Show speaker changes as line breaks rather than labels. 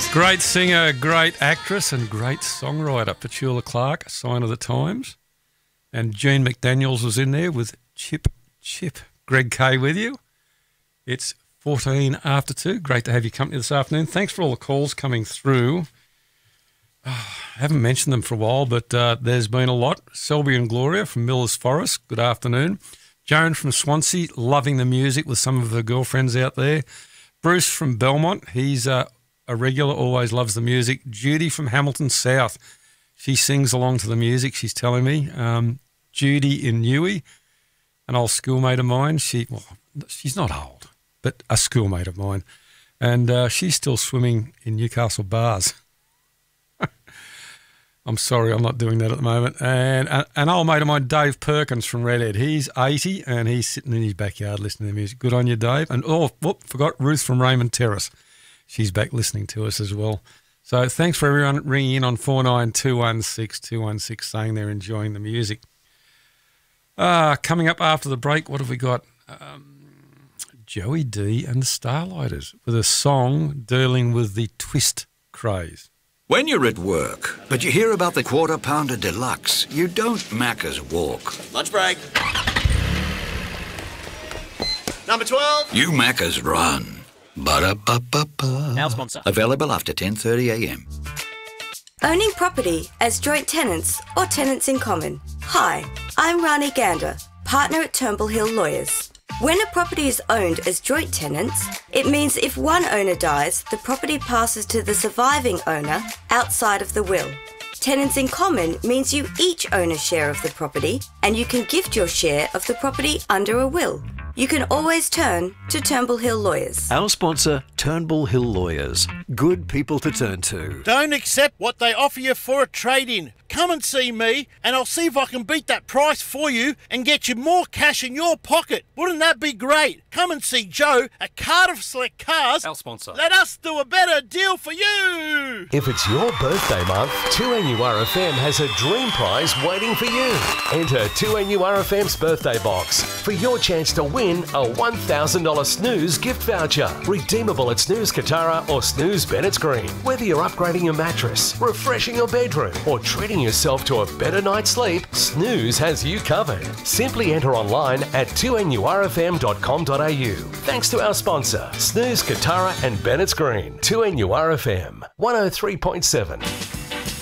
Great singer, great actress and great songwriter, Petula Clark, a sign of the times. And Jean McDaniels was in there with Chip. Greg Kay with you. It's 14 after 2. Great to have your company this afternoon. Thanks for all the calls coming through. I haven't mentioned them for a while, but there's been a lot. Selby and Gloria from Millers Forest, good afternoon. Joan from Swansea, loving the music with some of her girlfriends out there. Bruce from Belmont, he's a regular, always loves the music. Judy from Hamilton South, she sings along to the music, she's telling me. Judy in Newey, an old schoolmate of mine. She's not old, but a schoolmate of mine. And she's still swimming in Newcastle bars. I'm sorry, I'm not doing that at the moment. And an old mate of mine, Dave Perkins from Redhead, he's 80 and he's sitting in his backyard listening to music. Good on you, Dave. And forgot Ruth from Raymond Terrace. She's back listening to us as well. So thanks for everyone ringing in on 49216216 saying they're enjoying the music. Coming up after the break, what have we got? Joey D and the Starlighters with a song dealing with the twist craze.
When you're at work, but you hear about the Quarter Pounder Deluxe, you don't Macca's walk.
Lunch break. Number 12.
You Macca's run. Ba-da-ba-ba-ba.
Our sponsor.
Available after 10:30am.
Owning property as joint tenants or tenants in common. Hi, I'm Rani Gander, partner at Turnbull Hill Lawyers. When a property is owned as joint tenants, it means if one owner dies, the property passes to the surviving owner outside of the will. Tenants in common means you each own a share of the property and you can gift your share of the property under a will. You can always turn to Turnbull Hill Lawyers.
Our sponsor, Turnbull Hill Lawyers. Good people to turn to.
Don't accept what they offer you for a trade-in. Come and see me and I'll see if I can beat that price for you and get you more cash in your pocket. Wouldn't that be great? Come and see Joe at Cardiff Select Cars.
Our sponsor.
Let us do a better deal for you.
If it's your birthday month, 2NURFM has a dream prize waiting for you. Enter 2NURFM's birthday box for your chance to win a $1,000 Snooze gift voucher. Redeemable at Snooze Katara or Snooze Bennett's Green. Whether you're upgrading your mattress, refreshing your bedroom, or treating yourself to a better night's sleep, Snooze has you covered. Simply enter online at 2NURFM.com.au. Thanks to our sponsor, Snooze Katara and Bennett's Green. 2NURFM 103.7.